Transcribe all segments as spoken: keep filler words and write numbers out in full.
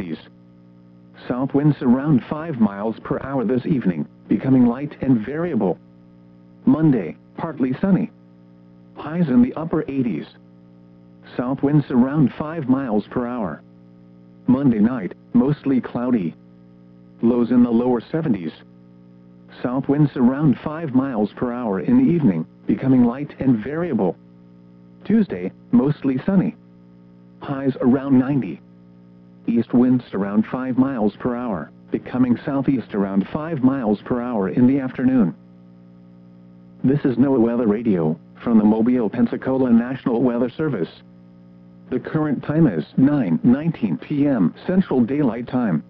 sixties. South winds around five miles per hour this evening, becoming light and variable. Monday, partly sunny. Highs in the upper eighties. South winds around five miles per hour. Monday night, mostly cloudy. Lows in the lower seventies. South winds around five miles per hour in the evening, becoming light and variable. Tuesday, mostly sunny. Highs around ninety. East winds around five miles per hour, becoming southeast around five miles per hour in the afternoon. This is NOAA Weather Radio, from the Mobile, Pensacola National Weather Service. The current time is nine nineteen p m Central Daylight Time.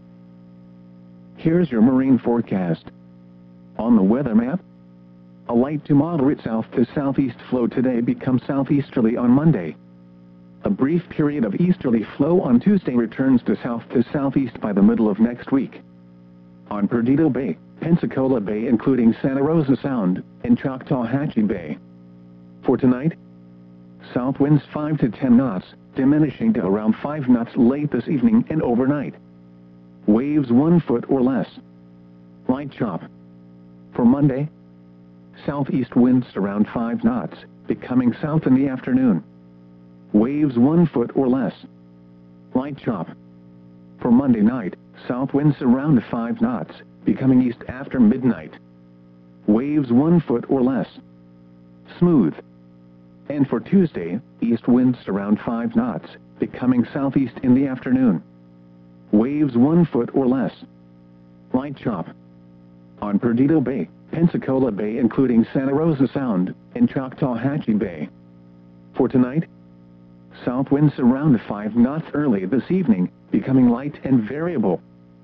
Here's your marine forecast. On the weather map, a light to moderate south to southeast flow today becomes southeasterly on Monday. A brief period of easterly flow on Tuesday returns to south to southeast by the middle of next week. On Perdido Bay, Pensacola Bay including Santa Rosa Sound, and Choctawhatchee Bay. For tonight, south winds five to ten knots, diminishing to around five knots late this evening and overnight. Waves one foot or less. Light chop. For Monday, southeast winds around five knots, becoming south in the afternoon. Waves one foot or less. Light chop. For Monday night, south winds around five knots, becoming east after midnight. Waves one foot or less. Smooth. And for Tuesday, east winds around five knots, becoming southeast in the afternoon. Waves one foot or less. Light chop. On Perdido Bay, Pensacola Bay including Santa Rosa Sound, and Choctawhatchee Bay. For tonight, south winds around five knots early this evening, becoming light and variable.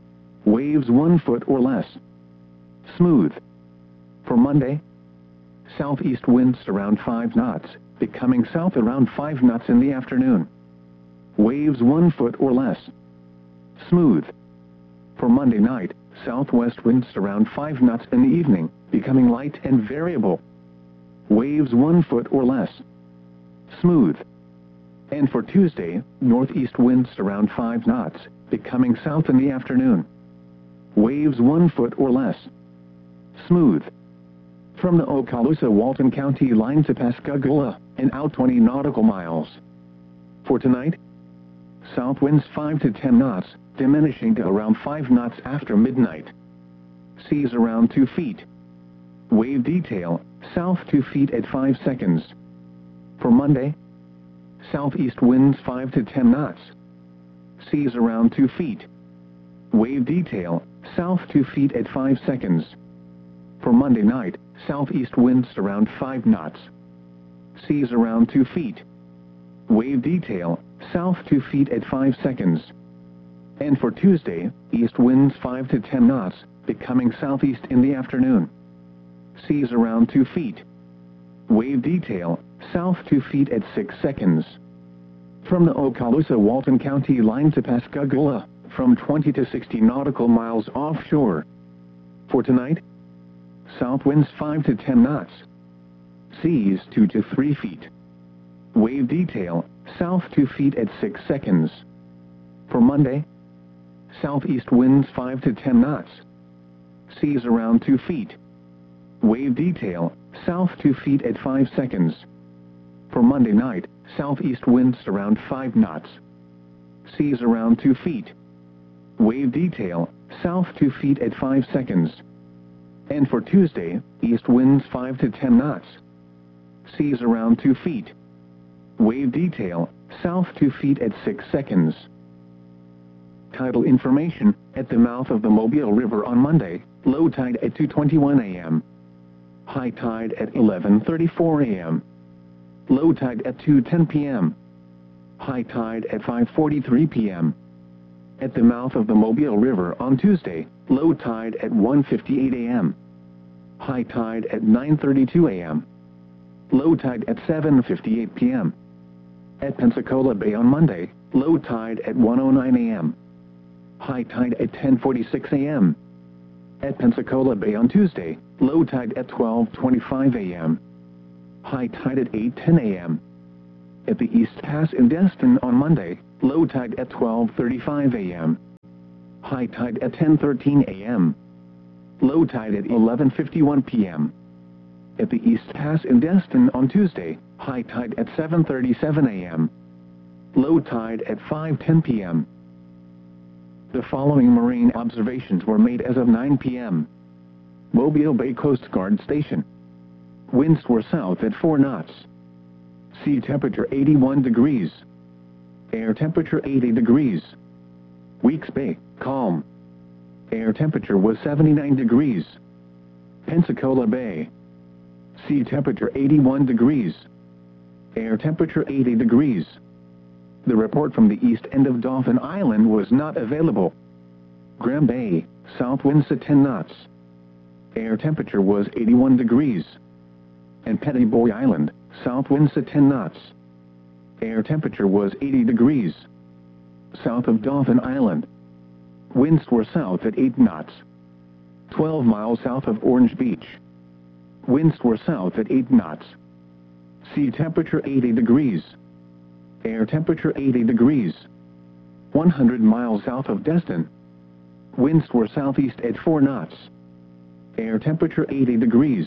Waves one foot or less. Smooth. For Monday, southeast winds around five knots, becoming south around five knots in the afternoon. Waves one foot or less. Smooth. For Monday night, southwest winds around five knots in the evening, becoming light and variable. Waves one foot or less. Smooth. And for Tuesday, northeast winds around five knots, becoming south in the afternoon. Waves one foot or less. Smooth. From the Okaloosa-Walton County line to Pascagoula, and out twenty nautical miles. For tonight, south winds five to ten knots, diminishing to around five knots after midnight. Seas around two feet. Wave detail, south two feet at five seconds. For Monday, southeast winds five to ten knots. Seas around two feet. Wave detail, south two feet at five seconds. For Monday night, southeast winds around five knots. Seas around two feet. Wave detail, south two feet at five seconds. And for Tuesday, east winds five to ten knots, becoming southeast in the afternoon. Seas around two feet. Wave detail, south two feet at six seconds. From the Okaloosa-Walton County line to Pascagoula, from twenty to sixty nautical miles offshore. For tonight, south winds five to ten knots. Seas two to three feet. Wave detail, south two feet at six seconds. For Monday, southeast winds five to ten knots. Seas around two feet. Wave detail, south two feet at five seconds. For Monday night, southeast winds around five knots. Seas around two feet. Wave detail, south two feet at five seconds. And for Tuesday, east winds five to ten knots. Seas around two feet. Wave detail, south two feet at six seconds. Tidal information, at the mouth of the Mobile River on Monday, low tide at two twenty-one a m High tide at eleven thirty-four a m Low tide at two ten p m High tide at five forty-three p m At the mouth of the Mobile River on Tuesday, low tide at one fifty-eight a m High tide at nine thirty-two a m Low tide at seven fifty-eight p m At Pensacola Bay on Monday, low tide at one oh nine a m High tide at ten forty-six a m At Pensacola Bay on Tuesday, low tide at twelve twenty-five a m High tide at eight ten a m At the East Pass in Destin on Monday, low tide at twelve thirty-five a m high tide at ten thirteen a m Low tide at eleven fifty-one p m At the East Pass in Destin on Tuesday, high tide at seven thirty-seven a m Low tide at five ten p m The following marine observations were made as of nine p m Mobile Bay Coast Guard Station. Winds were south at four knots. Sea temperature eighty-one degrees. Air temperature eighty degrees. Weeks Bay, calm. Air temperature was seventy-nine degrees. Pensacola Bay. Sea temperature eighty-one degrees. Air temperature eighty degrees. The report from the east end of Dauphin Island was not available. Graham Bay, south winds at ten knots. Air temperature was eighty-one degrees. And Petty Boy Island, south winds at ten knots. Air temperature was eighty degrees. South of Dauphin Island. Winds were south at eight knots. twelve miles south of Orange Beach. Winds were south at eight knots. Sea temperature eighty degrees. Air temperature eighty degrees. one hundred miles south of Destin. Winds were southeast at four knots. Air temperature eighty degrees.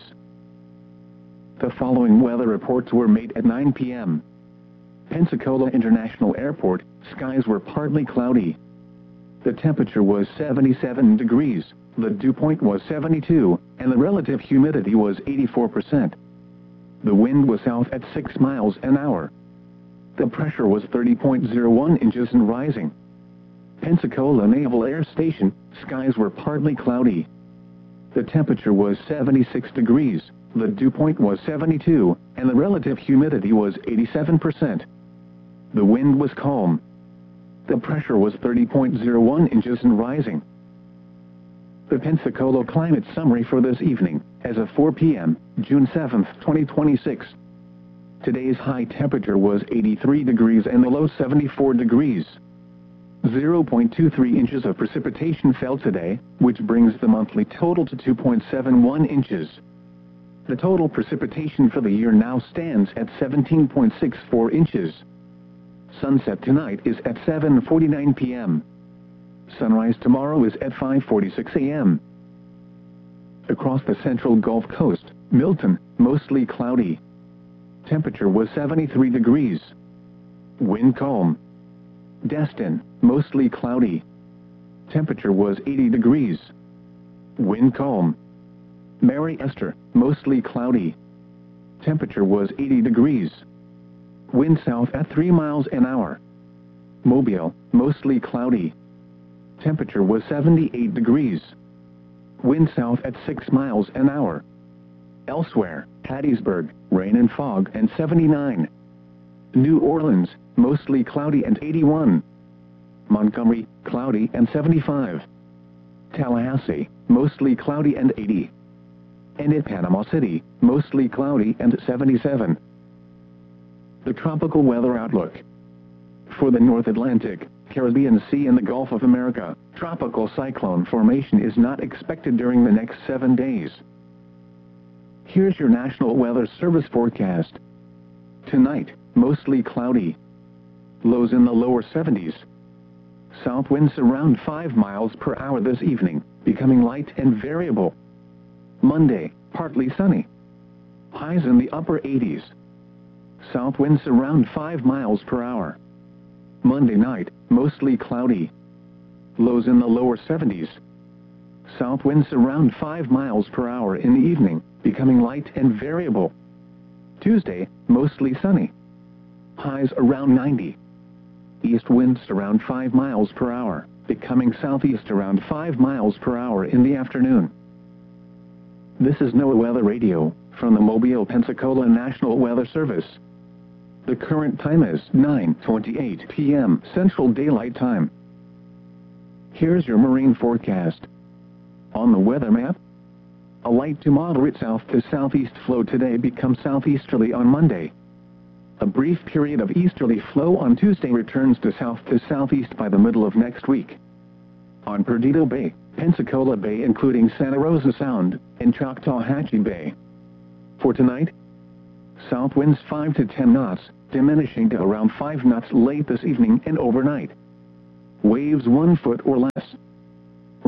The following weather reports were made at nine p m Pensacola International Airport, skies were partly cloudy. The temperature was seventy-seven degrees, the dew point was seventy-two, and the relative humidity was eighty-four percent. The wind was south at six miles an hour. The pressure was thirty point zero one inches and rising. Pensacola Naval Air Station, skies were partly cloudy. The temperature was seventy-six degrees, the dew point was seventy-two, and the relative humidity was eighty-seven percent. The wind was calm. The pressure was thirty point zero one inches and rising. The Pensacola climate summary for this evening, as of four p m, June seventh, twenty twenty-six. Today's high temperature was eighty-three degrees and the low seventy-four degrees. zero point two three inches of precipitation fell today, which brings the monthly total to two point seven one inches. The total precipitation for the year now stands at seventeen point six four inches. Sunset tonight is at seven forty-nine p m Sunrise tomorrow is at five forty-six a m Across the central Gulf Coast, Milton, mostly cloudy. Temperature was seventy-three degrees. Wind calm. Destin, mostly cloudy. Temperature was eighty degrees. Wind calm. Mary Esther, mostly cloudy. Temperature was eighty degrees. Wind south at three miles an hour. Mobile, mostly cloudy. Temperature was seventy-eight degrees. Wind south at six miles an hour. Elsewhere, Hattiesburg, rain and fog and seventy-nine. New Orleans, mostly cloudy and eighty-one. Montgomery, cloudy and seventy-five. Tallahassee, mostly cloudy and eighty. And at Panama City, mostly cloudy and seventy-seven. The tropical weather outlook. For the North Atlantic, Caribbean Sea and the Gulf of America, tropical cyclone formation is not expected during the next seven days. Here's your National Weather Service forecast. Tonight, mostly cloudy. Lows in the lower seventies. South winds around five miles per hour this evening, becoming light and variable. Monday, partly sunny. Highs in the upper eighties. South winds around five miles per hour. Monday night, mostly cloudy. Lows in the lower seventies. South winds around five miles per hour in the evening, becoming light and variable. Tuesday, mostly sunny. Highs around ninety. East winds around five miles per hour, becoming southeast around five miles per hour in the afternoon. This is NOAA Weather Radio, from the Mobile, Pensacola National Weather Service. The current time is nine twenty-eight p m Central Daylight Time. Here's your marine forecast. On the weather map, a light to moderate south to southeast flow today becomes southeasterly on Monday. A brief period of easterly flow on Tuesday returns to south to southeast by the middle of next week. On Perdido Bay, Pensacola Bay including Santa Rosa Sound, and Choctawhatchee Bay. For tonight, south winds five to ten knots, diminishing to around five knots late this evening and overnight. Waves one foot or less.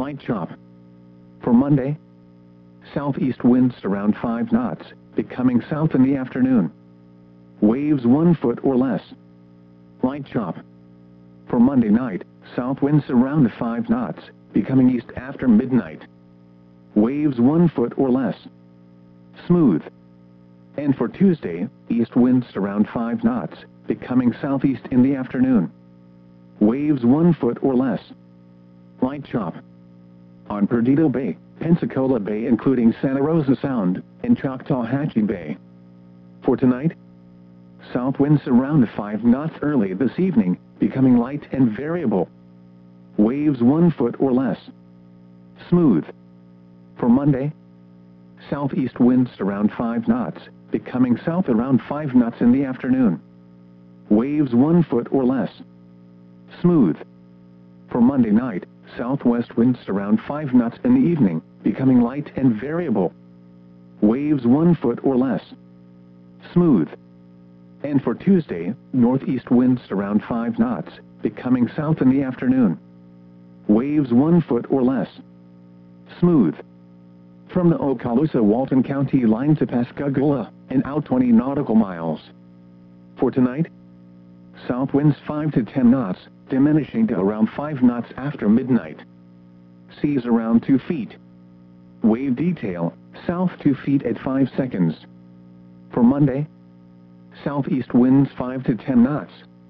light chop. For Monday, southeast winds around five knots, becoming south in the afternoon. Waves one foot or less. Light chop. For Monday night, south winds around five knots, becoming east after midnight. Waves one foot or less. Smooth. And for Tuesday, east winds around five knots, becoming southeast in the afternoon. Waves one foot or less. Light chop. On Perdido Bay, Pensacola Bay including Santa Rosa Sound, and Choctawhatchee Bay. For tonight, south winds around five knots early this evening, becoming light and variable. Waves one foot or less. Smooth. For Monday, southeast winds around five knots, becoming south around five knots in the afternoon. Waves one foot or less. Smooth. For Monday night, southwest winds around five knots in the evening, becoming light and variable. Waves one foot or less. Smooth. And for Tuesday, northeast winds around five knots, becoming south in the afternoon. Waves one foot or less. Smooth. From the Okaloosa-Walton County line to Pascagoula, and out twenty nautical miles. For tonight, south winds five to ten knots, diminishing to around five knots after midnight. Seas around two feet. Wave detail, south two feet at five seconds. For Monday, southeast winds five to ten knots.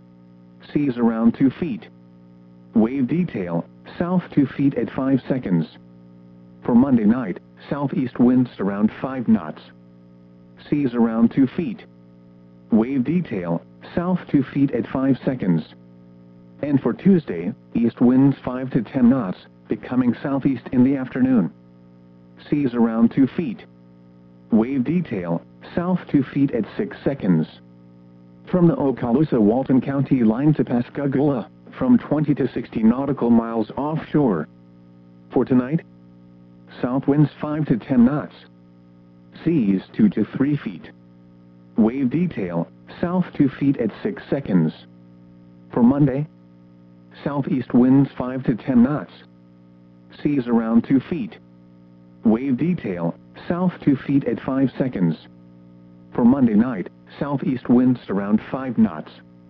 Seas around two feet. Wave detail, south two feet at five seconds. For Monday night, southeast winds around five knots. Seas around two feet. Wave detail, south two feet at five seconds. And for Tuesday, east winds five to ten knots, becoming southeast in the afternoon. Seas around two feet. Wave detail, south two feet at six seconds. From the Okaloosa-Walton County line to Pascagoula, from twenty to sixty nautical miles offshore. For tonight, south winds five to ten knots. Seas two to three feet. Wave detail, south two feet at six seconds. For Monday, southeast winds five to ten knots. Seas around two feet. Wave detail, south two feet at five seconds. For Monday night, southeast winds around five knots.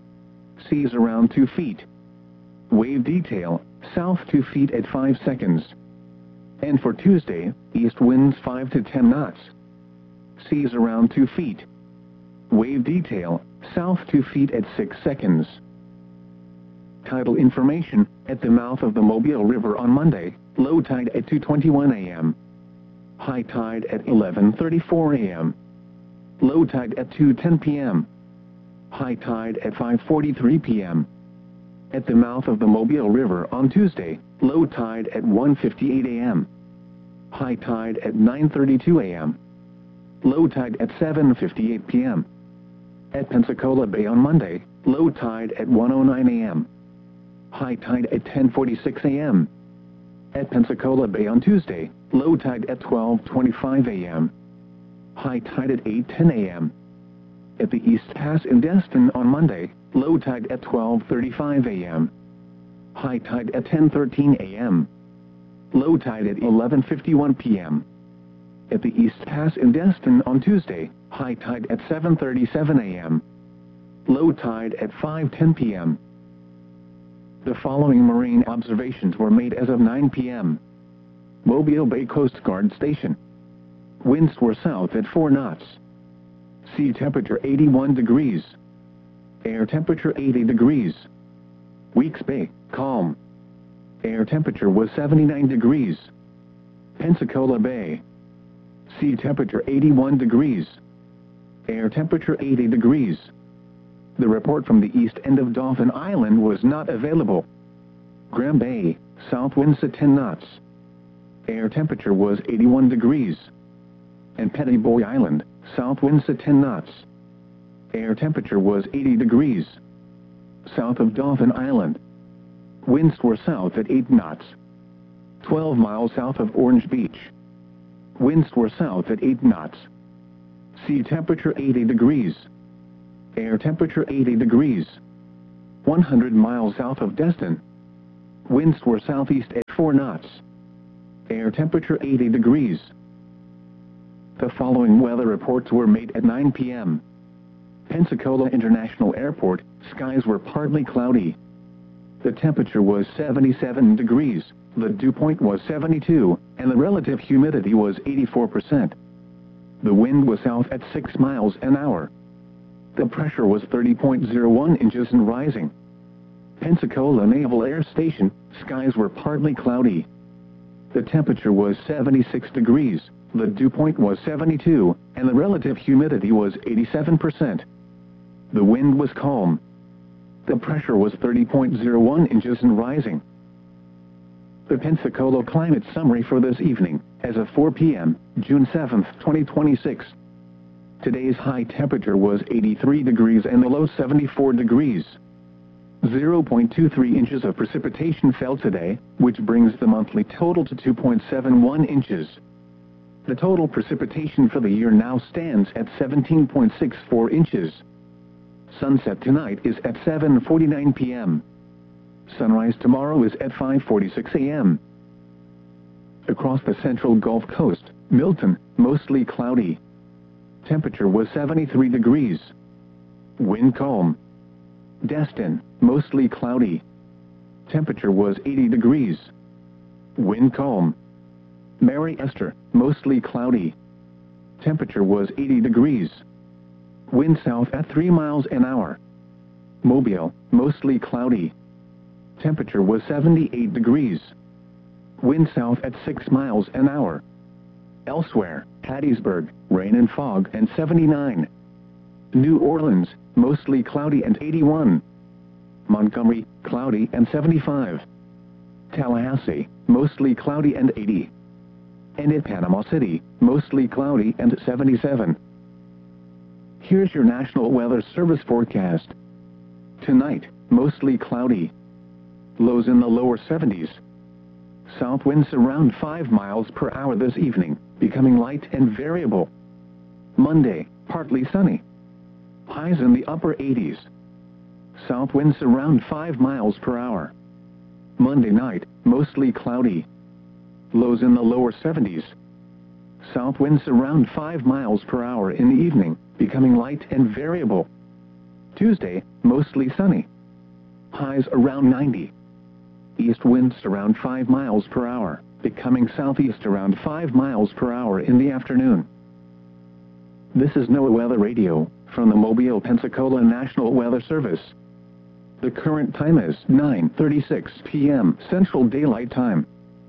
Seas around two feet. Wave detail, south two feet at five seconds. And for Tuesday, east winds five to ten knots. Seas around two feet. Wave detail, south two feet at six seconds. Tidal information, at the mouth of the Mobile River on Monday, low tide at two twenty-one a m High tide at eleven thirty-four a m Low tide at two ten p m High tide at five forty-three p m At the mouth of the Mobile River on Tuesday, low tide at one fifty-eight a m High tide at nine thirty-two a m Low tide at seven fifty-eight p m At Pensacola Bay on Monday, low tide at one oh nine a m High tide at ten forty-six a m At Pensacola Bay on Tuesday, low tide at twelve twenty-five a m High tide at eight ten a m At the East Pass in Destin on Monday, low tide at twelve thirty-five a m High tide at ten thirteen a m Low tide at eleven fifty-one p m At the East Pass in Destin on Tuesday, high tide at seven thirty-seven a m Low tide at five ten p m The following marine observations were made as of nine p m Mobile Bay Coast Guard Station. Winds were south at four knots. Sea temperature eighty-one degrees. Air temperature eighty degrees. Weeks Bay, calm. Air temperature was seventy-nine degrees. Pensacola Bay. Sea temperature eighty-one degrees. Air temperature eighty degrees. The report from the east end of Dauphin Island was not available. Graham Bay, south winds at ten knots. Air temperature was eighty-one degrees. And Petty Boy Island, south winds at ten knots. Air temperature was eighty degrees. South of Dauphin Island. Winds were south at eight knots. twelve miles south of Orange Beach. Winds were south at eight knots. Sea temperature eighty degrees. Air temperature eighty degrees. one hundred miles south of Destin. Winds were southeast at four knots. air temperature eighty degrees. The following weather reports were made at nine p m Pensacola International Airport, skies were partly cloudy. The temperature was seventy-seven degrees, the dew point was seventy-two, and the relative humidity was eighty-four percent. The wind was south at six miles an hour. The pressure was thirty point zero one inches and rising. Pensacola Naval Air Station, skies were partly cloudy. The temperature was seventy-six degrees, the dew point was seventy-two, and the relative humidity was eighty-seven percent. The wind was calm. The pressure was thirty point zero one inches and rising. The Pensacola climate summary for this evening, as of four p m, June seventh, twenty twenty-six. Today's high temperature was eighty-three degrees and the low seventy-four degrees. zero point two three inches of precipitation fell today, which brings the monthly total to two point seven one inches. The total precipitation for the year now stands at seventeen point six four inches. Sunset tonight is at seven forty-nine p m Sunrise tomorrow is at five forty-six a m Across the central Gulf Coast, Milton, mostly cloudy. Temperature was seventy-three degrees. Wind calm. Destin, mostly cloudy. Temperature was eighty degrees. Wind calm. Mary Esther, mostly cloudy. Temperature was eighty degrees. Wind south at three miles an hour. Mobile, mostly cloudy. Temperature was seventy-eight degrees. Wind south at six miles an hour. Elsewhere, Hattiesburg, rain and fog and seventy-nine. New Orleans, mostly cloudy and eighty-one. Montgomery, cloudy and seventy-five. Tallahassee, mostly cloudy and eighty. And in Panama City, mostly cloudy and seventy-seven. Here's your National Weather Service forecast. Tonight, mostly cloudy. Lows in the lower seventies. South winds around five miles per hour this evening, becoming light and variable. Monday, partly sunny. Highs in the upper eighties. South winds around five miles per hour. Monday night, mostly cloudy. Lows in the lower seventies. South winds around five miles per hour in the evening, becoming light and variable. Tuesday, mostly sunny. Highs around ninety. East winds around five miles per hour, becoming southeast around five miles per hour in the afternoon. This is NOAA Weather Radio, from the Mobile, Pensacola National Weather Service. The current time is nine thirty-six p m Central Daylight Time.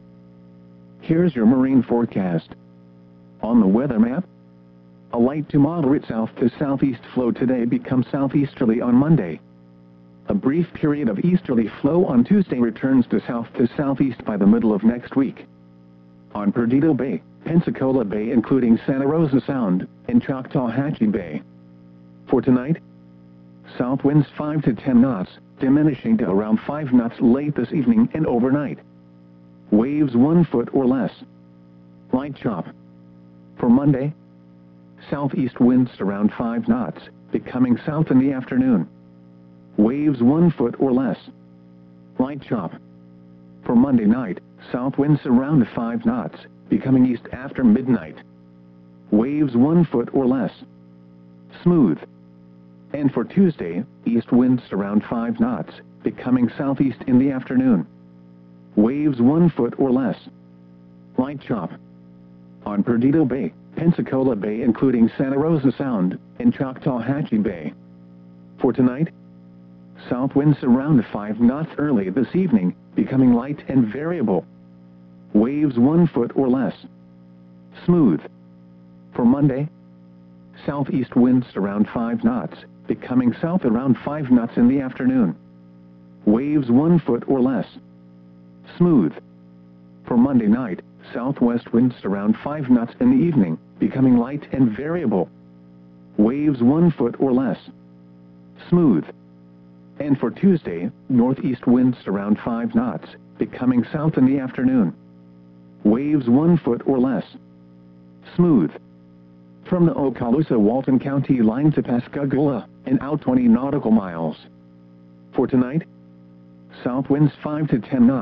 Here's your marine forecast. On the weather map, a light to moderate south to southeast flow today becomes southeasterly on Monday. A brief period of easterly flow on Tuesday returns to south to southeast by the middle of next week. On Perdido Bay, Pensacola Bay including Santa Rosa Sound, and Choctawhatchee Bay. For tonight, south winds five to ten knots, diminishing to around five knots late this evening and overnight. Waves one foot or less. Light chop. For Monday, southeast winds around five knots, becoming south in the afternoon. Waves one foot or less. Light chop. For Monday night, south winds around five knots, becoming east after midnight. Waves one foot or less. Smooth. And for Tuesday, east winds around five knots, becoming southeast in the afternoon. Waves one foot or less. Light chop. On Perdido Bay, Pensacola Bay including Santa Rosa Sound, and Choctawhatchee Bay. For tonight, south winds around five knots early this evening, becoming light and variable. Waves one foot or less. Smooth. For Monday, southeast winds around five knots, becoming south around five knots in the afternoon. Waves one foot or less. Smooth. For Monday night, southwest winds around five knots in the evening, becoming light and variable. Waves one foot or less. Smooth. And for Tuesday, northeast winds around five knots, becoming south in the afternoon. Waves one foot or less. Smooth. From the Okaloosa-Walton County line to Pascagoula, and out twenty nautical miles. For tonight, south winds five to ten knots,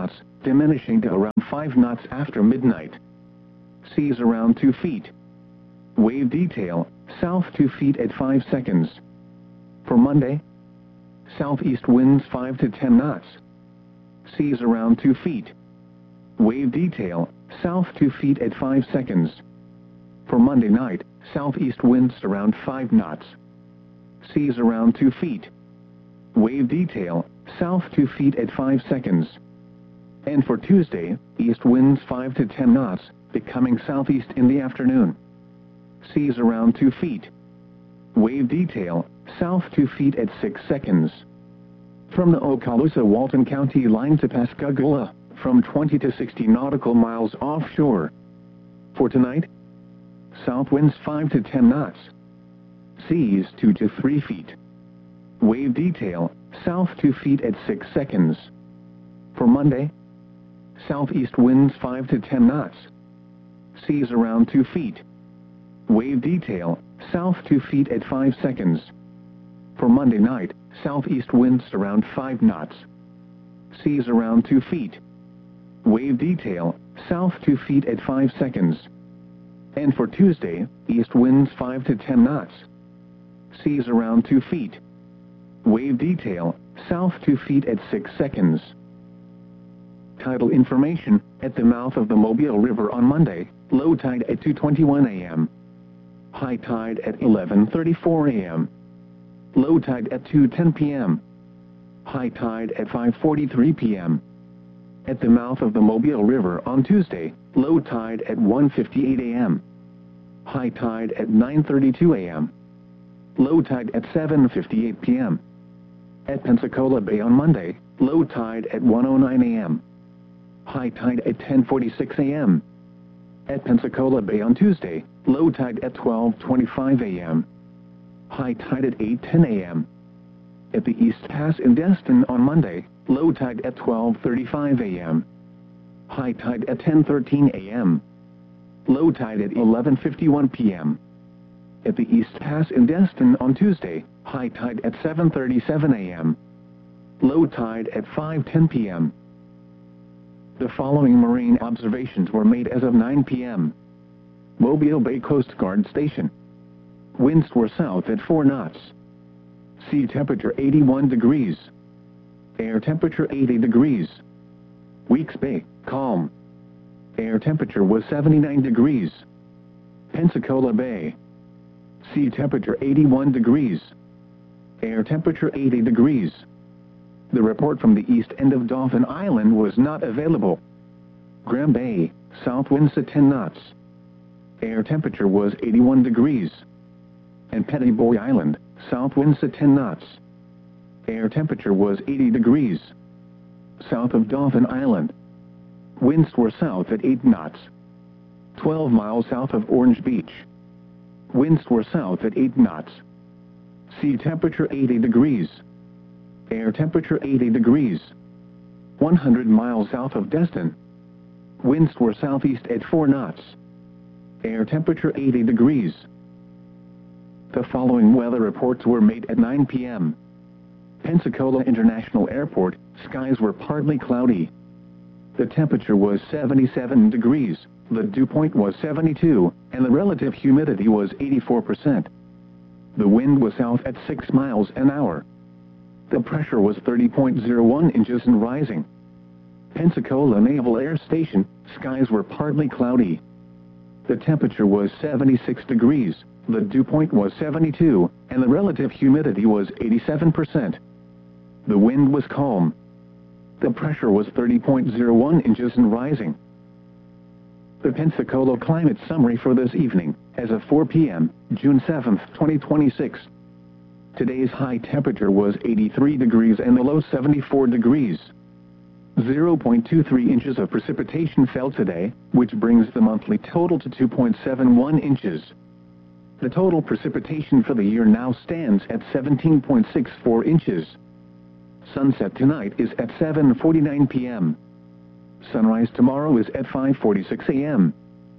diminishing to around five knots after midnight. Seas around two feet. Wave detail, south two feet at five seconds. For Monday, southeast winds five to ten knots. Seas around two feet. Wave detail, south two feet at five seconds. For Monday night, southeast winds around five knots. Seas around two feet. Wave detail, south two feet at five seconds. And for Tuesday, east winds five to ten knots, becoming southeast in the afternoon. Seas around two feet. Wave detail, south two feet at six seconds. From the Okaloosa-Walton County line to Pascagoula, from twenty to sixty nautical miles offshore. For tonight, south winds five to ten knots. Seas two to three feet. Wave detail, south two feet at six seconds. For Monday, southeast winds five to ten knots. Seas around two feet. Wave detail, south two feet at five seconds. For Monday night, southeast winds around five knots. Seas around two feet. Wave detail, south two feet at five seconds. And for Tuesday, east winds five to ten knots. Seas around two feet. Wave detail, south two feet at six seconds. Tidal information, at the mouth of the Mobile River on Monday, low tide at two twenty-one a m High tide at eleven thirty-four a m Low tide at two ten p m High tide at five forty-three p m At the mouth of the Mobile River on Tuesday, low tide at one fifty-eight a m High tide at nine thirty-two a m Low tide at seven fifty-eight p m At Pensacola Bay on Monday, low tide at one oh nine a m High tide at ten forty-six a m At Pensacola Bay on Tuesday, low tide at twelve twenty-five a m High tide at eight ten a m At the East Pass in Destin on Monday, low tide at twelve thirty-five a m High tide at ten thirteen a m Low tide at eleven fifty-one p m At the East Pass in Destin on Tuesday, high tide at seven thirty-seven a m Low tide at five ten p m The following marine observations were made as of nine p m Mobile Bay Coast Guard Station. Winds were south at four knots. Sea temperature eighty-one degrees. Air temperature eighty degrees. Weeks Bay, calm. Air temperature was seventy-nine degrees. Pensacola Bay. Sea temperature eighty-one degrees. Air temperature eighty degrees. The report from the east end of Dauphin Island was not available. Graham Bay, south winds at ten knots. Air temperature was eighty-one degrees. And Petty Boy Island, south winds at ten knots. Air temperature was eighty degrees. South of Dauphin Island. Winds were south at eight knots. twelve miles south of Orange Beach. Winds were south at eight knots. Sea temperature eighty degrees. Air temperature eighty degrees. one hundred miles south of Destin. Winds were southeast at four knots. Air temperature eighty degrees. The following weather reports were made at nine p m Pensacola International Airport, skies were partly cloudy. The temperature was seventy-seven degrees, the dew point was seventy-two, and the relative humidity was eighty-four percent. The wind was south at six miles an hour. The pressure was thirty point zero one inches and rising. Pensacola Naval Air Station, skies were partly cloudy. The temperature was seventy-six degrees, the dew point was seventy-two, and the relative humidity was eighty-seven percent. The wind was calm. The pressure was thirty point zero one inches and rising. The Pensacola climate summary for this evening, as of four p m, June seventh, twenty twenty-six. Today's high temperature was eighty-three degrees and the low seventy-four degrees. zero point two three inches of precipitation fell today, which brings the monthly total to two point seven one inches. The total precipitation for the year now stands at seventeen point six four inches. Sunset tonight is at seven forty-nine p m Sunrise tomorrow is at five forty-six a m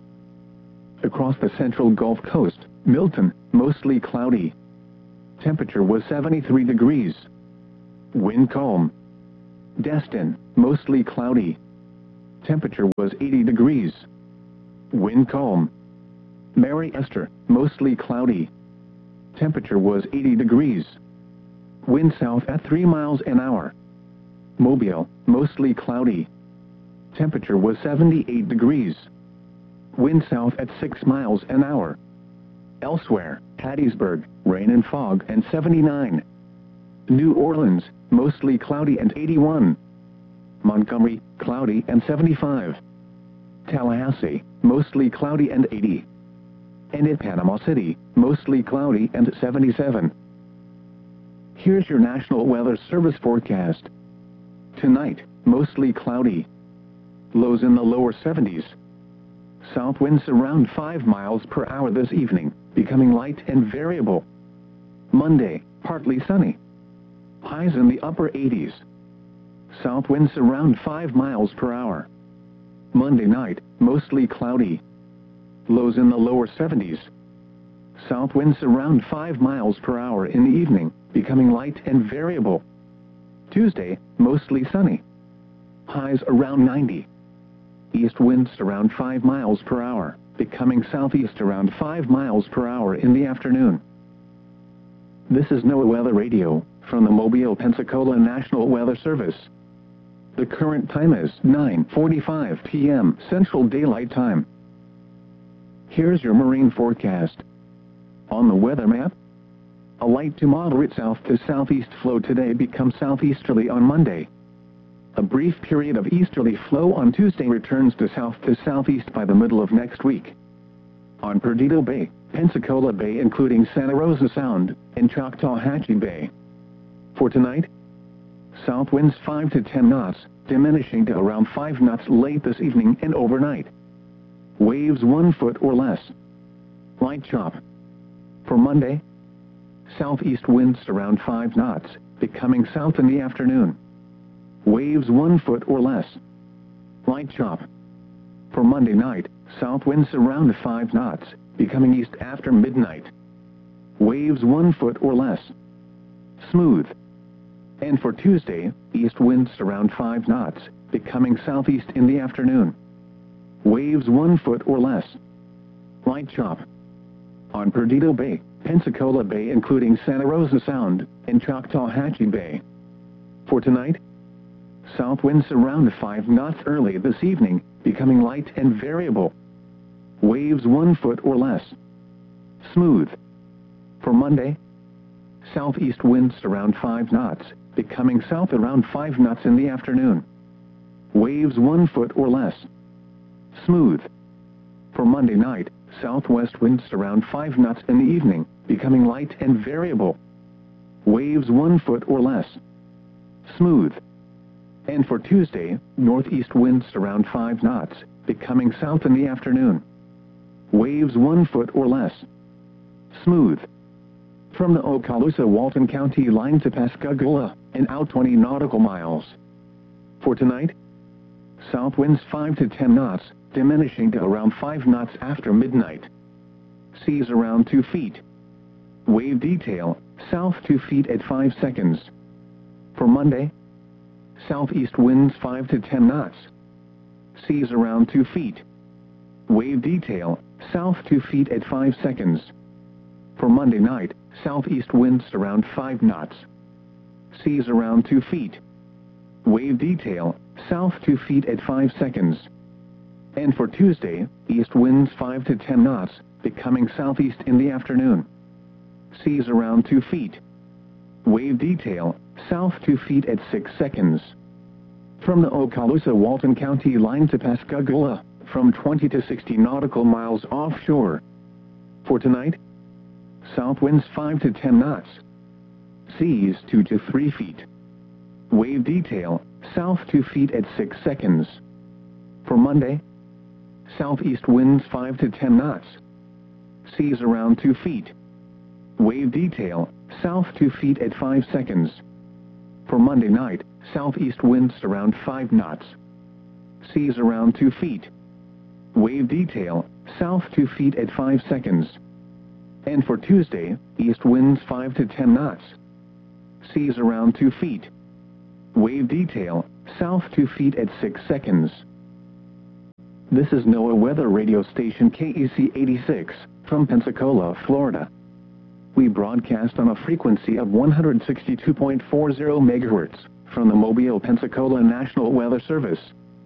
Across the central Gulf Coast, Milton, mostly cloudy. Temperature was seventy-three degrees. Wind calm. Destin, mostly cloudy. Temperature was eighty degrees. Wind calm. Mary Esther, mostly cloudy. Temperature was eighty degrees. Wind south at three miles an hour. Mobile, mostly cloudy. Temperature was seventy-eight degrees. Wind south at six miles an hour. Elsewhere, Hattiesburg, rain and fog and seventy-nine. New Orleans, mostly cloudy and eighty-one. Montgomery, cloudy and seventy-five. Tallahassee, mostly cloudy and eighty. And in Panama City, mostly cloudy and seventy-seven. Here's your National Weather Service forecast. Tonight, mostly cloudy. Lows in the lower seventies. South winds around five miles per hour this evening, becoming light and variable. Monday, partly sunny. Highs in the upper eighties. South winds around five miles per hour. Monday night, mostly cloudy. Lows in the lower seventies. South winds around five miles per hour in the evening, becoming light and variable. Tuesday, mostly sunny. Highs around ninety. East winds around five miles per hour, becoming southeast around five miles per hour in the afternoon. This is NOAA Weather Radio, from the Mobile, Pensacola National Weather Service. The current time is nine forty-five p m Central Daylight Time. Here's your marine forecast. On the weather map, a light to moderate south to southeast flow today becomes southeasterly on Monday. A brief period of easterly flow on Tuesday returns to south to southeast by the middle of next week. On Perdido Bay, Pensacola Bay including Santa Rosa Sound, and Choctawhatchee Bay. For tonight, south winds five to ten knots, diminishing to around five knots late this evening and overnight. Waves one foot or less. Light chop. For Monday, southeast winds around five knots, becoming south in the afternoon. Waves one foot or less. Light chop. For Monday night, south winds around five knots, becoming east after midnight. Waves one foot or less. Smooth. And for Tuesday, east winds around five knots, becoming southeast in the afternoon. Waves one foot or less. Light chop. On Perdido Bay, Pensacola Bay including Santa Rosa Sound, and Choctawhatchee Bay. For tonight, south winds around five knots early this evening, becoming light and variable. Waves one foot or less. Smooth. For Monday, southeast winds around five knots, becoming south around five knots in the afternoon. Waves one foot or less. Smooth. For Monday night, southwest winds around five knots in the evening, becoming light and variable. Waves one foot or less. Smooth. And for Tuesday, northeast winds around five knots, becoming south in the afternoon. Waves one foot or less. Smooth. From the Okaloosa-Walton County line to Pascagoula, and out twenty nautical miles. For tonight, south winds five to ten knots, diminishing to around five knots after midnight. Seas around two feet. Wave detail, south two feet at five seconds. For Monday, southeast winds five to ten knots. Seas around two feet. Wave detail, south two feet at five seconds. For Monday night, southeast winds around five knots. Seas around two feet. Wave detail, south two feet at five seconds. And for Tuesday, east winds five to ten knots, becoming southeast in the afternoon. Seas around two feet. Wave detail, south two feet at six seconds. From the Okaloosa-Walton County line to Pascagoula, from twenty to sixty nautical miles offshore. For tonight, south winds five to ten knots. Seas two to three feet. Wave detail, south two feet at six seconds. For Monday, southeast winds five to ten knots. Seas around two feet. Wave detail, south two feet at five seconds. For Monday night, southeast winds around five knots. Seas around two feet. Wave detail, south two feet at five seconds. And for Tuesday, east winds five to ten knots. Seas around two feet. Wave detail, south two feet at six seconds. This is NOAA Weather Radio Station K E C eighty-six, from Pensacola, Florida. We broadcast on a frequency of one hundred sixty-two point four zero megahertz, from the Mobile, Pensacola National Weather Service.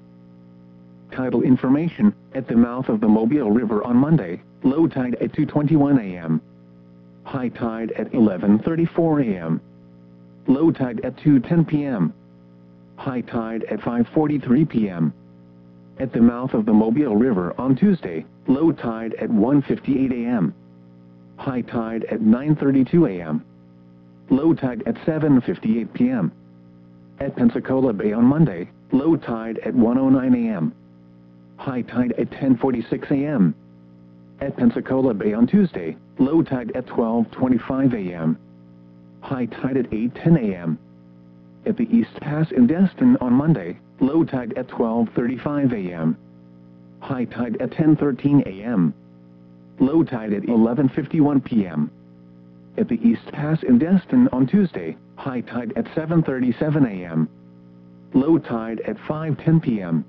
Tidal information: at the mouth of the Mobile River on Monday, low tide at two twenty-one a m High tide at eleven thirty-four a m Low tide at two ten p m High tide at five forty-three p m At the mouth of the Mobile River on Tuesday, low tide at one fifty-eight a m High tide at nine thirty-two a m Low tide at seven fifty-eight p m At Pensacola Bay on Monday, low tide at one oh nine a m High tide at ten forty-six a m At Pensacola Bay on Tuesday, low tide at twelve twenty-five a m High tide at eight ten a m At the East Pass in Destin on Monday, low tide at twelve thirty-five a m High tide at ten thirteen a m Low tide at eleven fifty-one p m At the East Pass in Destin on Tuesday, high tide at seven thirty-seven a m Low tide at five ten p m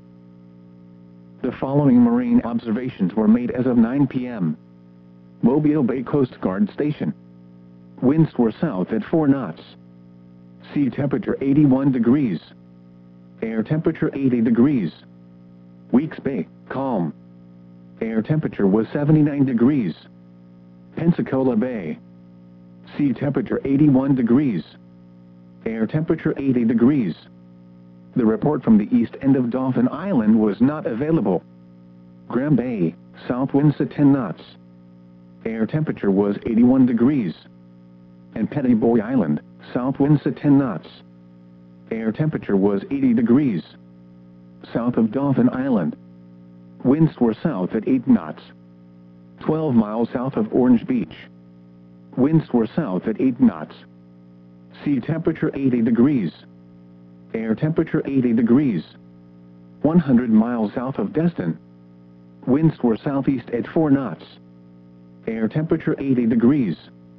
The following marine observations were made as of nine p m Mobile Bay Coast Guard Station. Winds were south at four knots. Sea temperature eighty-one degrees. Air temperature eighty degrees. Weeks Bay, calm. Air temperature was seventy-nine degrees. Pensacola Bay. Sea temperature eighty-one degrees. Air temperature eighty degrees. The report from the east end of Dauphin Island was not available. Graham Bay, south winds at ten knots. Air temperature was eighty-one degrees. And Petty Boy Island, south winds at ten knots. Air temperature was eighty degrees. South of Dauphin Island. Winds were south at eight knots. twelve miles south of Orange Beach. Winds were south at eight knots. Sea temperature eighty degrees. Air temperature eighty degrees. one hundred miles south of Destin. Winds were southeast at four knots. Air temperature eighty degrees.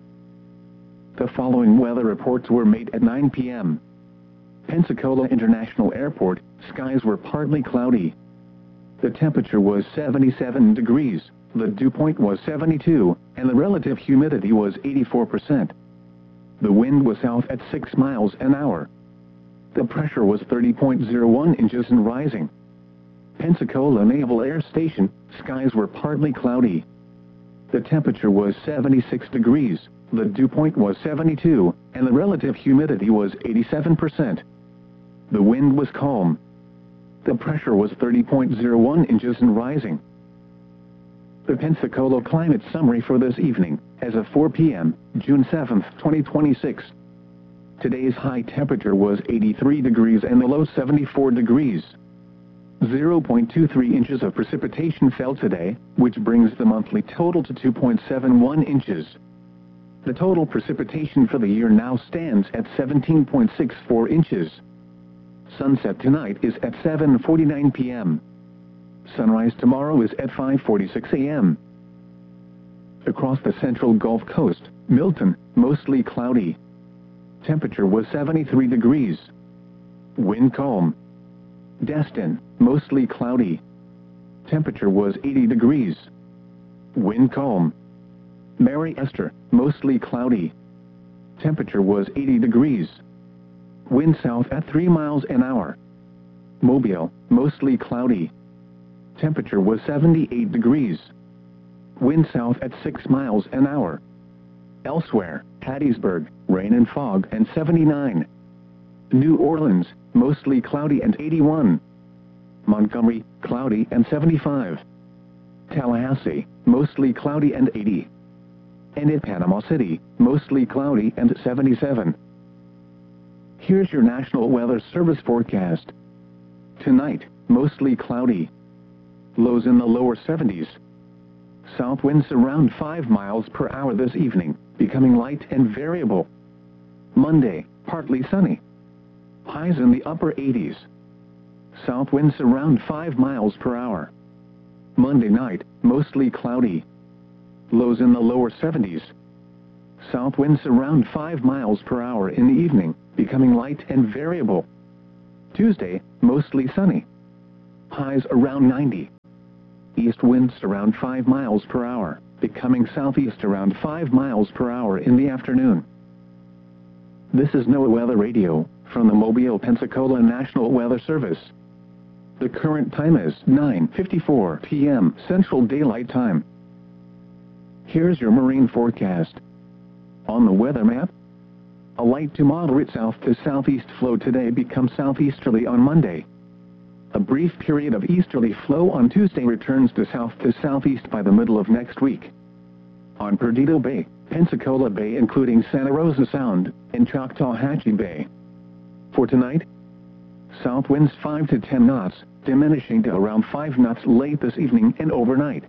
The following weather reports were made at nine p m Pensacola International Airport, skies were partly cloudy. The temperature was seventy-seven degrees, the dew point was seventy-two, and the relative humidity was eighty-four percent. The wind was south at six miles an hour. The pressure was thirty point zero one inches and rising. Pensacola Naval Air Station, skies were partly cloudy. The temperature was seventy-six degrees, the dew point was seventy-two, and the relative humidity was eighty-seven percent. The wind was calm. The pressure was thirty point zero one inches and rising. The Pensacola climate summary for this evening, as of four p m, June seventh, twenty twenty-six. Today's high temperature was eighty-three degrees and the low seventy-four degrees. zero point two three inches of precipitation fell today, which brings the monthly total to two point seven one inches. The total precipitation for the year now stands at seventeen point six four inches. Sunset tonight is at seven forty-nine p m Sunrise tomorrow is at five forty-six a m Across the central Gulf Coast, Milton, mostly cloudy. Temperature was seventy-three degrees. Wind calm. Destin, mostly cloudy. Temperature was eighty degrees. Wind calm. Mary Esther, mostly cloudy. Temperature was eighty degrees. Wind south at three miles an hour. Mobile, mostly cloudy. Temperature was seventy-eight degrees. Wind south at six miles an hour. Elsewhere, Hattiesburg, rain and fog and seventy-nine. New Orleans, mostly cloudy and eighty-one. Montgomery, cloudy and seventy-five. Tallahassee, mostly cloudy and eighty. And at Panama City, mostly cloudy and seventy-seven. Here's your National Weather Service forecast. Tonight, mostly cloudy. Lows in the lower seventies. South winds around five miles per hour this evening, becoming light and variable. Monday, partly sunny. Highs in the upper eighties. South winds around five miles per hour. Monday night, mostly cloudy. Lows in the lower seventies. South winds around five miles per hour in the evening, becoming light and variable. Tuesday, mostly sunny. Highs around ninety. east winds around five miles per hour, becoming southeast around five miles per hour in the afternoon. This is NOAA Weather Radio, from the Mobile, Pensacola National Weather Service. The current time is nine fifty-four p m Central Daylight Time. Here's your marine forecast. On the weather map, a light to moderate south to southeast flow today becomes southeasterly on Monday. A brief period of easterly flow on Tuesday returns to south to southeast by the middle of next week. On Perdido Bay, Pensacola Bay including Santa Rosa Sound, and Choctawhatchee Bay. For tonight, south winds five to ten knots, diminishing to around five knots late this evening and overnight.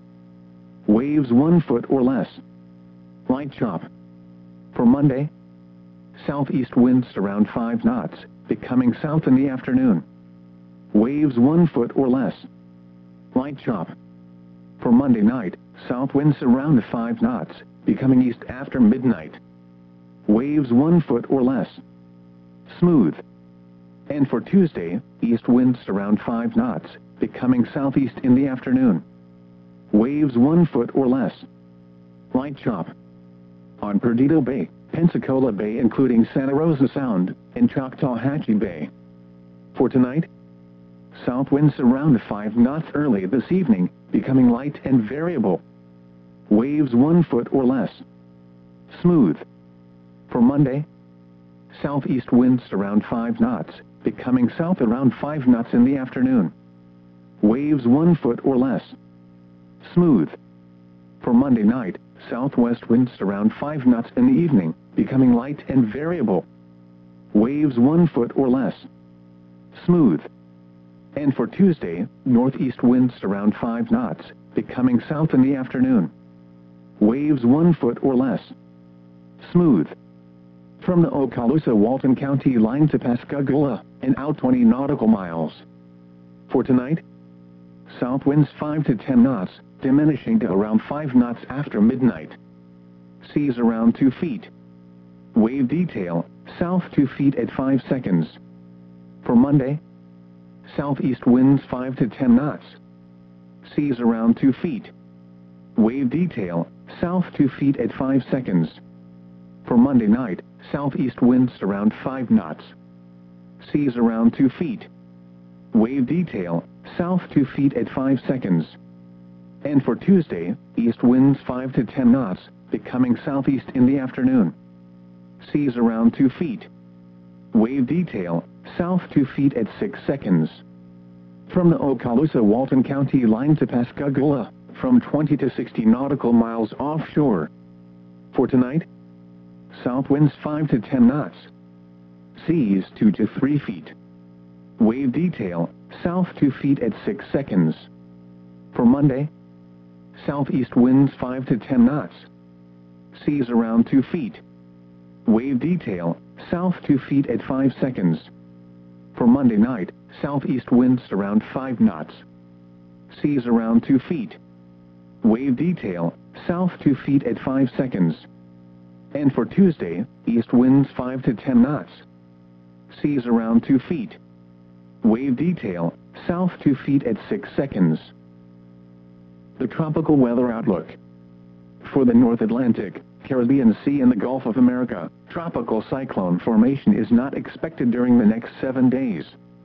Waves one foot or less. Light chop. For Monday, southeast winds around five knots, becoming south in the afternoon. Waves one foot or less. Light chop. For Monday night, south winds around five knots, becoming east after midnight. Waves one foot or less. Smooth. And for Tuesday, east winds around five knots, becoming southeast in the afternoon. Waves one foot or less. Light chop. On Perdido Bay, Pensacola Bay including Santa Rosa Sound, and Choctawhatchee Bay. For tonight, south winds around five knots early this evening, becoming light and variable. Waves one foot or less. Smooth. For Monday, southeast winds around five knots, becoming south around five knots in the afternoon. Waves one foot or less. Smooth. For Monday night, southwest winds around five knots in the evening, becoming light and variable. Waves one foot or less. Smooth. And for Tuesday, northeast winds around five knots, becoming south in the afternoon. Waves one foot or less. Smooth. From the Okaloosa-Walton County line to Pascagoula, and out twenty nautical miles. For tonight, south winds five to ten knots, diminishing to around five knots after midnight. Seas around two feet. Wave detail, south two feet at five seconds. For Monday, southeast winds five to ten knots. Seas around two feet. Wave detail, south two feet at five seconds. For Monday night, southeast winds around five knots. Seas around two feet. Wave detail, south two feet at five seconds. And for Tuesday, east winds five to ten knots, becoming southeast in the afternoon. Seas around two feet. Wave detail, south two feet at six seconds. From the Okaloosa-Walton County line to Pascagoula, from twenty to sixty nautical miles offshore. For tonight, south winds five to ten knots. Seas two to three feet. Wave detail, south two feet at six seconds. For Monday, southeast winds five to ten knots. Seas around two feet. Wave detail, south two feet at five seconds. For Monday night, southeast winds around five knots. Seas around two feet. Wave detail, south two feet at five seconds. And for Tuesday, east winds five to ten knots. Seas around two feet. Wave detail, south two feet at six seconds. The tropical weather outlook. For the North Atlantic, Caribbean Sea and the Gulf of America, tropical cyclone formation is not expected during the next seven days.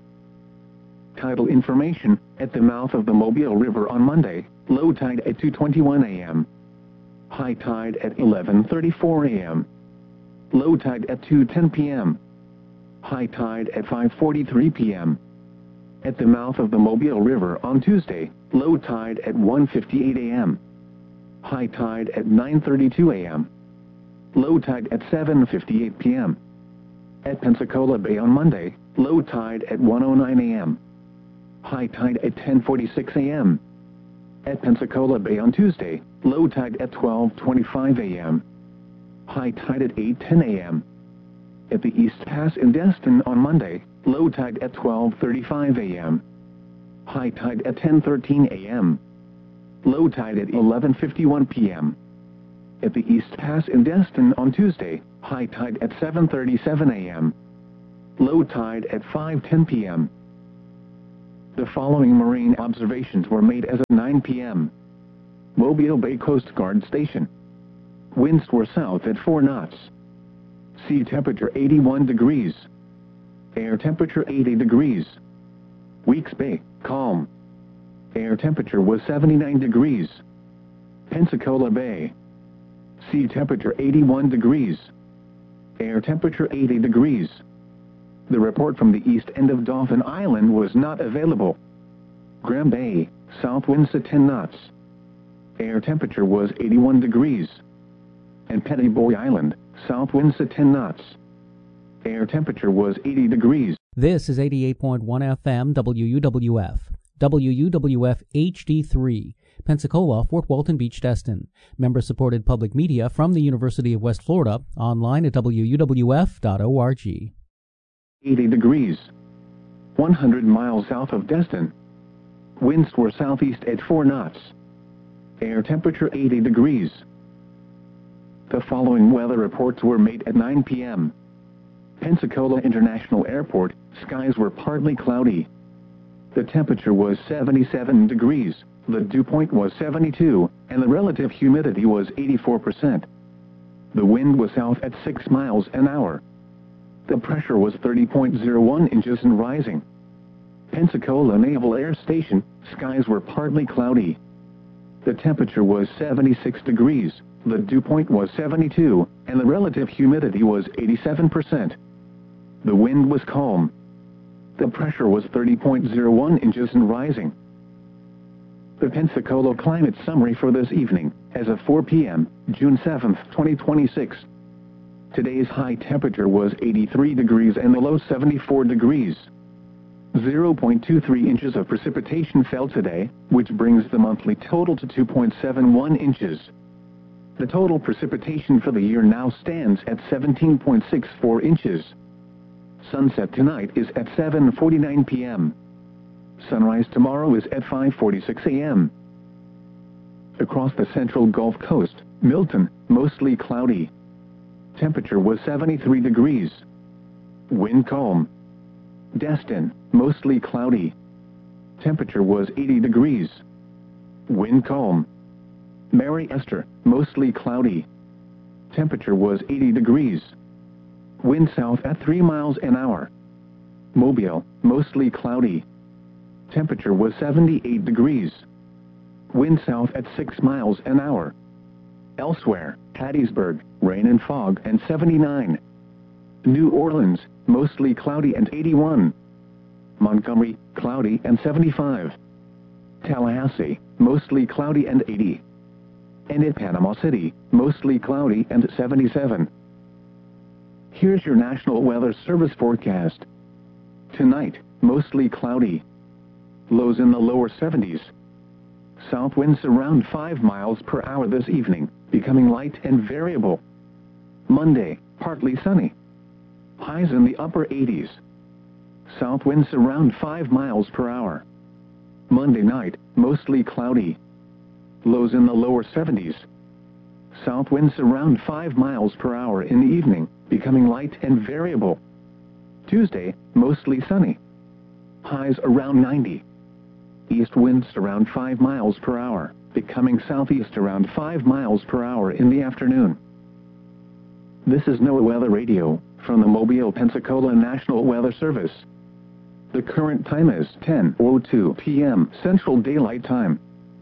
Tidal information, at the mouth of the Mobile River on Monday, low tide at two twenty-one a m High tide at eleven thirty-four a m Low tide at two ten p m High tide at five forty-three p m At the mouth of the Mobile River on Tuesday, low tide at one fifty-eight a m High tide at nine thirty-two a m Low tide at seven fifty-eight p m At Pensacola Bay on Monday, low tide at one oh nine a m High tide at ten forty-six a m At Pensacola Bay on Tuesday, low tide at twelve twenty-five a m High tide at eight ten a m At the East Pass in Destin on Monday, low tide at twelve thirty-five a m High tide at ten thirteen a m Low tide at eleven fifty-one p m At the East Pass in Destin on Tuesday, high tide at seven thirty-seven a m Low tide at five ten p m The following marine observations were made as of nine p m Mobile Bay Coast Guard Station. Winds were south at four knots. Sea temperature eighty-one degrees. Air temperature eighty degrees. Weeks Bay, calm. Air temperature was seventy-nine degrees. Pensacola Bay. Sea temperature eighty-one degrees. Air temperature eighty degrees. The report from the east end of Dauphin Island was not available. Graham Bay, south winds at ten knots. Air temperature was eighty-one degrees. And Petty Boy Island, south winds at ten knots. Air temperature was eighty degrees. This is eighty-eight point one F M W U W F, W U W F H D three, Pensacola, Fort Walton Beach, Destin. Member-supported public media from the University of West Florida, online at W U W F dot org. eighty degrees. one hundred miles south of Destin. Winds were southeast at four knots. Air temperature eighty degrees. The following weather reports were made at nine p m Pensacola International Airport, skies were partly cloudy. The temperature was seventy-seven degrees, the dew point was seventy-two, and the relative humidity was eighty-four percent. The wind was south at six miles an hour. The pressure was thirty point zero one inches and rising. Pensacola Naval Air Station, skies were partly cloudy. The temperature was seventy-six degrees, the dew point was seventy-two, and the relative humidity was eighty-seven percent. The wind was calm. The pressure was thirty point zero one inches and rising. The Pensacola climate summary for this evening, as of four p m, June seventh, twenty twenty-six. Today's high temperature was eighty-three degrees and the low seventy-four degrees. zero point two three inches of precipitation fell today, which brings the monthly total to two point seven one inches. The total precipitation for the year now stands at seventeen point six four inches. Sunset tonight is at seven forty-nine p m Sunrise tomorrow is at five forty-six a m Across the central Gulf Coast, Milton, mostly cloudy. Temperature was seventy-three degrees. Wind calm. Destin, mostly cloudy. Temperature was eighty degrees. Wind calm. Mary Esther, mostly cloudy. Temperature was eighty degrees. Wind south at three miles an hour. Mobile, mostly cloudy. Temperature was seventy-eight degrees. Wind south at six miles an hour. Elsewhere, Hattiesburg, rain and fog and seventy-nine. New Orleans, mostly cloudy and eighty-one. Montgomery, cloudy and seventy-five. Tallahassee, mostly cloudy and eighty. And at Panama City, mostly cloudy and seventy-seven. Here's your National Weather Service forecast. Tonight, mostly cloudy. Lows in the lower seventies. South winds around five miles per hour this evening, becoming light and variable. Monday, partly sunny. Highs in the upper eighties. South winds around five miles per hour. Monday night, mostly cloudy. Lows in the lower seventies. South winds around five miles per hour in the evening, becoming light and variable. Tuesday, mostly sunny. Highs around ninety. East winds around five miles per hour, becoming southeast around five miles per hour in the afternoon. This is NOAA Weather Radio, from the Mobile, Pensacola National Weather Service. The current time is ten oh two p m Central Daylight Time.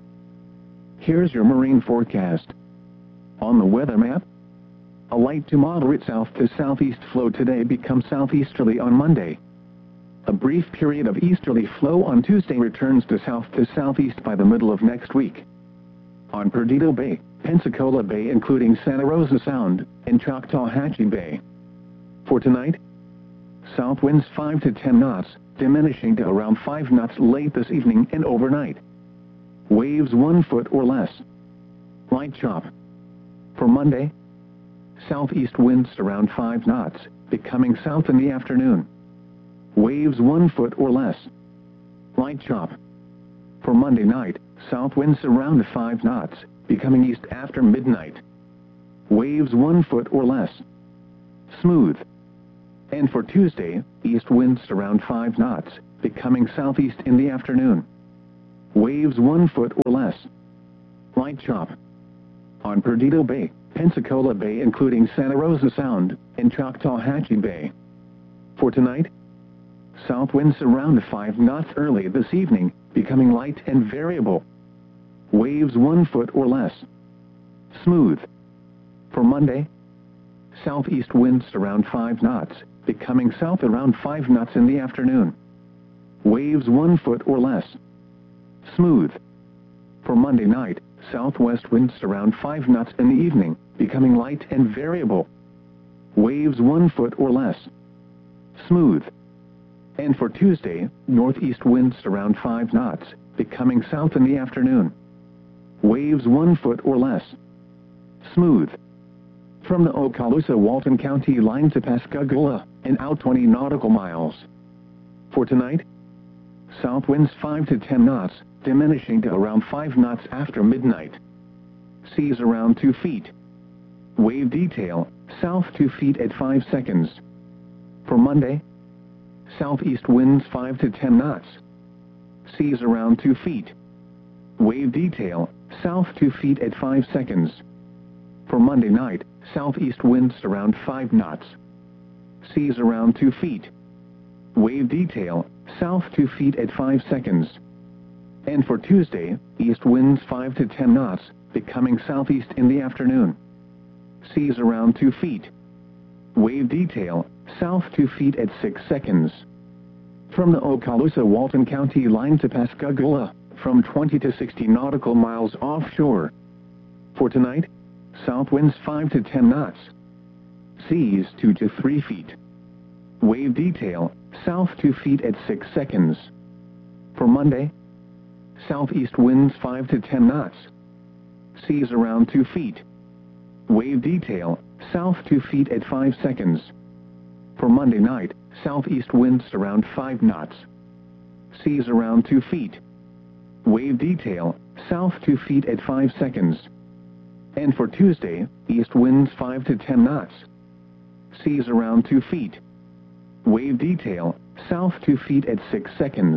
Here's your marine forecast. On the weather map, a light to moderate south to southeast flow today becomes southeasterly on Monday. A brief period of easterly flow on Tuesday returns to south to southeast by the middle of next week. On Perdido Bay, Pensacola Bay including Santa Rosa Sound, and Choctawhatchee Bay. For tonight, south winds five to ten knots, diminishing to around five knots late this evening and overnight. Waves one foot or less. Light chop. For Monday, southeast winds around five knots, becoming south in the afternoon. Waves one foot or less. Light chop. For Monday night, south winds around five knots, becoming east after midnight. Waves one foot or less. Smooth. And for Tuesday, east winds around five knots, becoming southeast in the afternoon. Waves one foot or less. Light chop. On Perdido Bay, Pensacola Bay including Santa Rosa Sound, and Choctawhatchee Bay. For tonight, south winds around five knots early this evening, becoming light and variable. Waves one foot or less. Smooth. For Monday, southeast winds around five knots, becoming south around five knots in the afternoon. Waves one foot or less. Smooth. For Monday night, southwest winds around five knots in the evening, becoming light and variable. Waves one foot or less. Smooth. And for Tuesday, northeast winds around five knots, becoming south in the afternoon. Waves one foot or less. Smooth. From the Okaloosa-Walton County line to Pascagoula, and out twenty nautical miles. For tonight, south winds five to ten knots, diminishing to around five knots after midnight. Seas around two feet. Wave detail, south two feet at five seconds. For Monday, southeast winds five to ten knots. Seas around two feet. Wave detail, south two feet at five seconds. For Monday night, southeast winds around five knots. Seas around two feet. Wave detail, south two feet at five seconds. And for Tuesday, east winds five to ten knots, becoming southeast in the afternoon. Seas around two feet. Wave detail, south two feet at six seconds. From the Okaloosa-Walton County line to Pascagoula, from twenty to sixty nautical miles offshore. For tonight, south winds five to ten knots. Seas two to three feet. Wave detail, south two feet at six seconds. For Monday, southeast winds five to ten knots. Seas around two feet. Wave detail, south two feet at five seconds. For Monday night, southeast winds around five knots. Seas around two feet. Wave detail, south two feet at five seconds. And for Tuesday, east winds five to ten knots. Seas around two feet. Wave detail, south two feet at six seconds.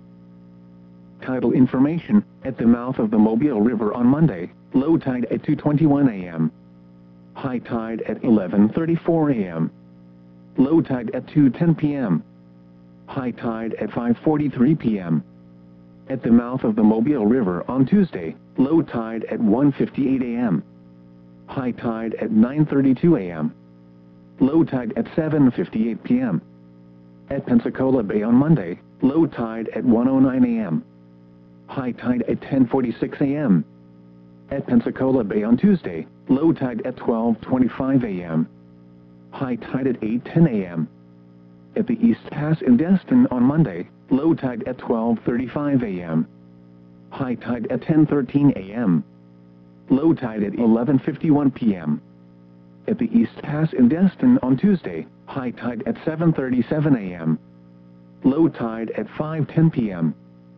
Tidal information, at the mouth of the Mobile River on Monday, low tide at two twenty-one a m High tide at eleven thirty-four a m Low tide at two ten p m High tide at five forty-three p m At the mouth of the Mobile River on Tuesday, low tide at one fifty-eight a m High tide at nine thirty-two a m Low tide at seven fifty-eight p m At Pensacola Bay on Monday, low tide at one oh nine a m High tide at ten forty-six a m At Pensacola Bay on Tuesday, low tide at twelve twenty-five a m High tide at eight ten a m At the East Pass in Destin on Monday, low tide at twelve thirty-five a m High tide at ten thirteen a m Low tide at eleven fifty-one p m At the East Pass in Destin on Tuesday, high tide at seven thirty-seven a m Low tide at five ten p m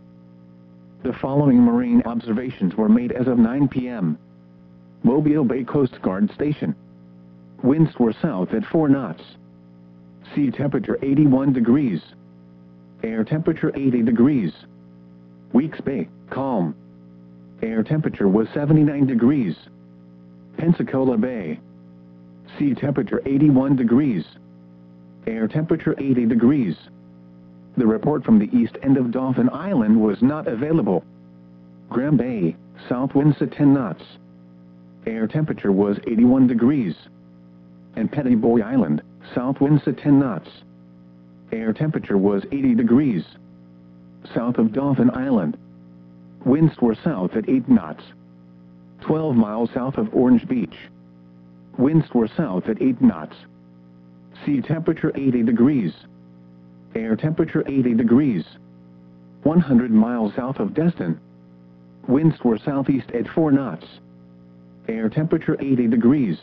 The following marine observations were made as of nine p m Mobile Bay Coast Guard Station. Winds were south at four knots. Sea temperature eighty-one degrees. Air temperature eighty degrees. Weeks Bay, calm. Air temperature was seventy-nine degrees. Pensacola Bay. Sea temperature eighty-one degrees. Air temperature eighty degrees. The report from the east end of Dauphin Island was not available. Graham Bay, south winds at ten knots. Air temperature was eighty-one degrees. And Petty Boy Island, south winds at ten knots. Air temperature was eighty degrees. South of Dauphin Island. Winds were south at eight knots. twelve miles south of Orange Beach. Winds were south at eight knots. Sea temperature eighty degrees. Air temperature eighty degrees. one hundred miles south of Destin. Winds were southeast at four knots. Air temperature eighty degrees.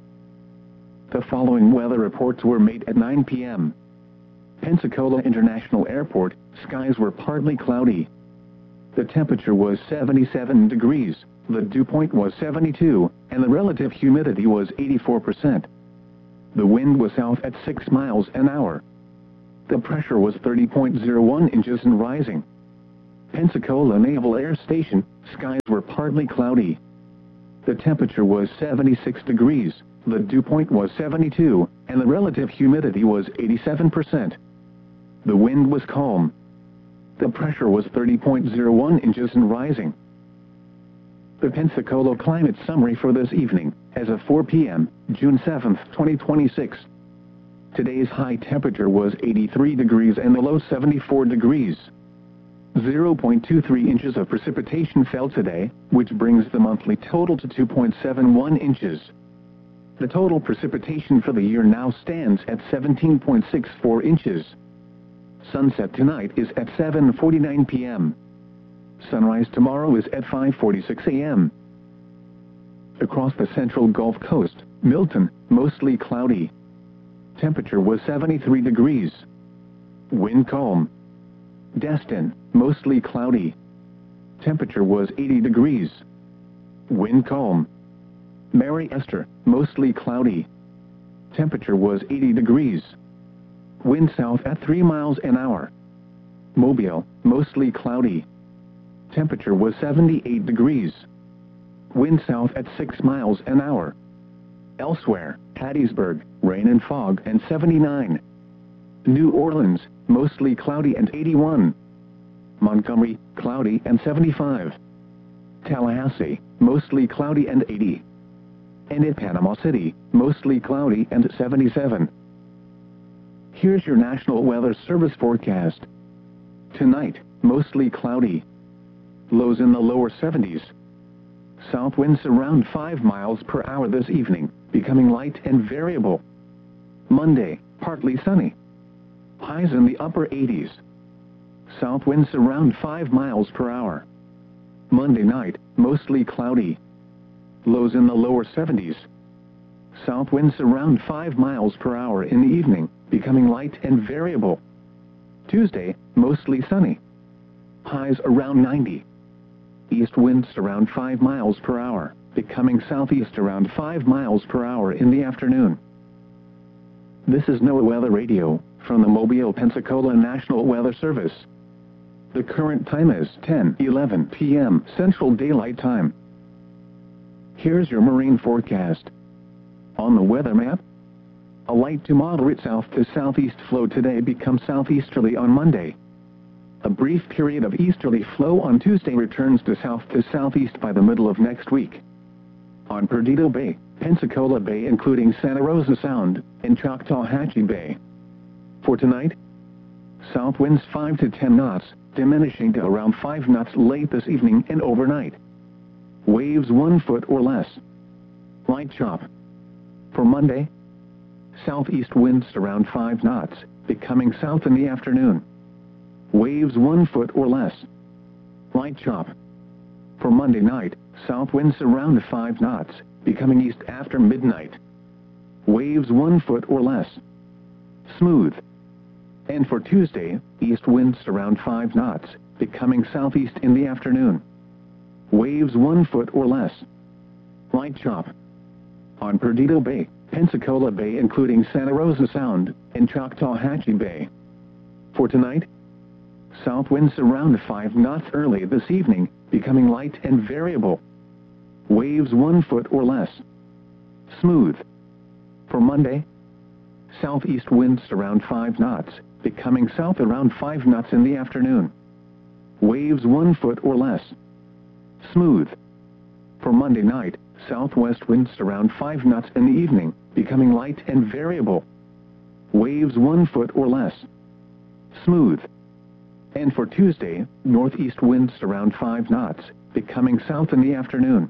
The following weather reports were made at nine p m Pensacola International Airport, skies were partly cloudy. The temperature was seventy-seven degrees, the dew point was seventy-two, and the relative humidity was eighty-four percent. The wind was south at six miles an hour. The pressure was thirty point zero one inches and rising. Pensacola Naval Air Station, skies were partly cloudy. The temperature was seventy-six degrees, the dew point was seventy-two, and the relative humidity was eighty-seven percent. The wind was calm. The pressure was thirty point zero one inches and rising. The Pensacola climate summary for this evening, as of four p m, June seventh, twenty twenty-six. Today's high temperature was eighty-three degrees and the low seventy-four degrees. zero point two three inches of precipitation fell today, which brings the monthly total to two point seven one inches. The total precipitation for the year now stands at seventeen point six four inches. Sunset tonight is at seven forty-nine p m Sunrise tomorrow is at five forty-six a m Across the central Gulf Coast, Milton, mostly cloudy. Temperature was seventy-three degrees. Wind calm. Destin, mostly cloudy. Temperature was eighty degrees. Wind calm. Mary Esther, mostly cloudy. Temperature was eighty degrees. Wind south at three miles an hour. Mobile, mostly cloudy. Temperature was seventy-eight degrees. Wind south at six miles an hour. Elsewhere, Hattiesburg, rain and fog and seventy-nine. New Orleans, mostly cloudy and eighty-one. Montgomery, cloudy and seventy-five. Tallahassee, mostly cloudy and eighty. And in Panama City, mostly cloudy and seventy-seven. Here's your National Weather Service forecast. Tonight, mostly cloudy. Lows in the lower seventies. South winds around five miles per hour this evening, becoming light and variable. Monday, partly sunny. Highs in the upper eighties. South winds around five miles per hour. Monday night, mostly cloudy. Lows in the lower seventies. South winds around five miles per hour in the evening, becoming light and variable. Tuesday, mostly sunny. Highs around ninety. East winds around five miles per hour, becoming southeast around five miles per hour in the afternoon. This is NOAA Weather Radio, from the Mobile, Pensacola National Weather Service. The current time is ten eleven p m Central Daylight Time. Here's your marine forecast. On the weather map, a light to moderate south to southeast flow today becomes southeasterly on Monday. A brief period of easterly flow on Tuesday returns to south to southeast by the middle of next week. On Perdido Bay, Pensacola Bay including Santa Rosa Sound, and Choctawhatchee Bay. For tonight, south winds five to ten knots, diminishing to around five knots late this evening and overnight. Waves one foot or less. Light chop. For Monday, southeast winds around five knots, becoming south in the afternoon. Waves one foot or less. Light chop. For Monday night, south winds around five knots, becoming east after midnight. Waves one foot or less. Smooth. And for Tuesday, east winds around five knots, becoming southeast in the afternoon. Waves one foot or less. Light chop. On Perdido Bay, Pensacola Bay including Santa Rosa Sound, and Choctawhatchee Bay. For tonight, south winds around five knots early this evening, becoming light and variable. Waves one foot or less. Smooth. For Monday, southeast winds around five knots, becoming south around five knots in the afternoon. Waves one foot or less. Smooth. For Monday night, southwest winds around five knots in the evening, becoming light and variable. Waves one foot or less. Smooth. And for Tuesday, northeast winds around five knots, becoming south in the afternoon.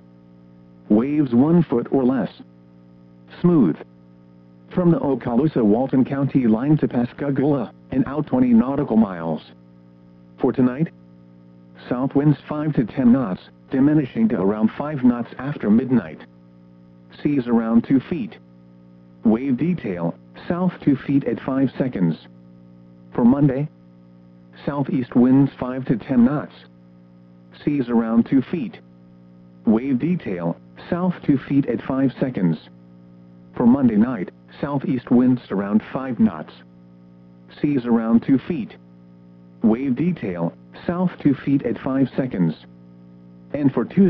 Waves one foot or less. Smooth. From the Okaloosa-Walton County line to Pascagoula, and out twenty nautical miles. For tonight, south winds five to ten knots, diminishing to around five knots after midnight. Seas around two feet. Wave detail, south two feet at five seconds. For Monday, southeast winds five to ten knots. Seas around two feet. Wave detail, south two feet at five seconds. For Monday night, southeast winds around five knots. seas around two feet. Wave detail, south two feet at five seconds. And for Tuesday,